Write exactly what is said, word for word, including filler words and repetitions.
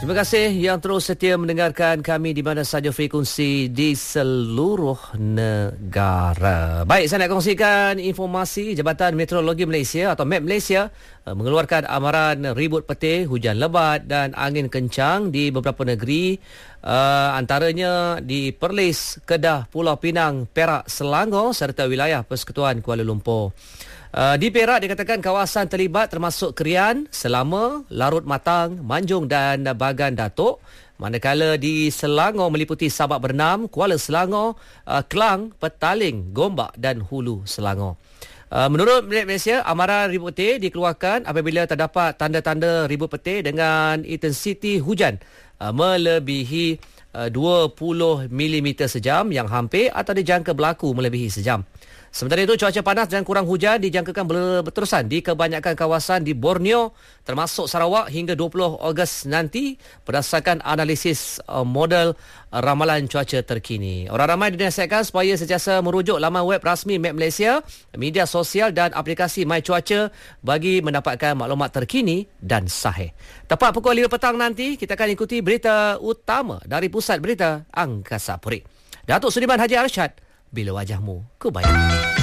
Terima kasih yang terus setia mendengarkan kami di mana saja frekuensi di seluruh negara. Baik, saya nak kongsikan informasi Jabatan Meteorologi Malaysia atau M E T Malaysia mengeluarkan amaran ribut petir, hujan lebat dan angin kencang di beberapa negeri, uh, antaranya di Perlis, Kedah, Pulau Pinang, Perak, Selangor serta wilayah Persekutuan Kuala Lumpur. Uh, di Perak dikatakan kawasan terlibat termasuk Krian, Selama, Larut Matang, Manjung dan Bagan Datuk. Manakala di Selangor meliputi Sabak Bernam, Kuala Selangor, uh, Kelang, Petaling, Gombak dan Hulu Selangor. Uh, menurut M E T Malaysia, amaran ribut petir dikeluarkan apabila terdapat tanda-tanda ribut petir dengan intensiti hujan uh, melebihi uh, dua puluh milimeter sejam yang hampir atau dijangka berlaku melebihi sejam. Sementara itu, cuaca panas dan kurang hujan dijangkakan berterusan di kebanyakan kawasan di Borneo termasuk Sarawak hingga dua puluh Ogos nanti berdasarkan analisis uh, model uh, ramalan cuaca terkini. Orang ramai dinasihatkan supaya sentiasa merujuk laman web rasmi M E T Malaysia, media sosial dan aplikasi My Cuaca bagi mendapatkan maklumat terkini dan sahih. Tepat pukul lima petang nanti, kita akan ikuti berita utama dari Pusat Berita Angkasa Puri. Datuk Sudiman Haji Arsyad, Bila Wajahmu Ku Bayang.